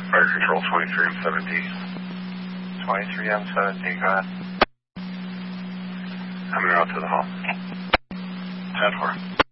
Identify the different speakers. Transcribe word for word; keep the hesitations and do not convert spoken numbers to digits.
Speaker 1: Fire Control twenty-three M seven D.
Speaker 2: twenty-three M seven D, go ahead.
Speaker 1: Coming out to the hall.
Speaker 2: ten four.